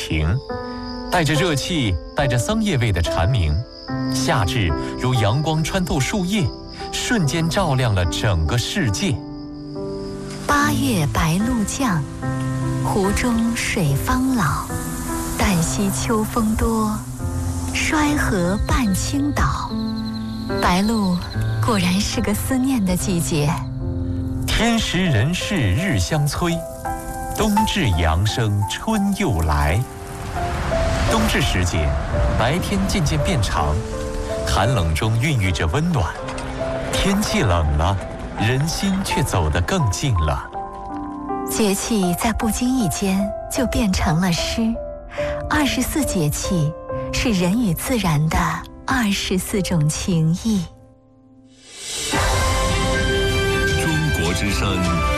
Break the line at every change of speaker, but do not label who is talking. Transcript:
情，带着热气，带着桑叶味的蝉鸣，夏至如阳光穿透树叶，瞬间照亮了整个世界。
8月白露降，湖中水方老，旦夕秋风多，衰河半倾倒。白露果然是个思念的季节。
天时人事日相催，冬至阳生春又来。冬至时节，白天渐渐变长，寒冷中孕育着温暖。天气冷了，人心却走得更近了。
节气在不经意间就变成了诗。24节气是人与自然的24种情谊。
中国之声